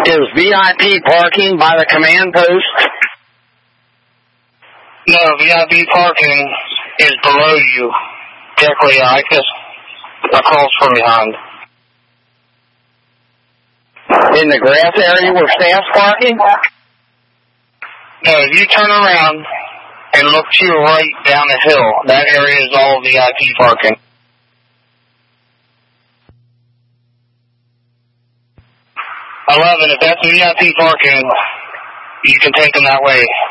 Is VIP parking by the command post? No, VIP parking is below you, directly across from behind. In the grass area where staff's parking? No, if you turn around and look to your right down the hill, that area is all VIP parking. If that's VIP parking, you can take them that way.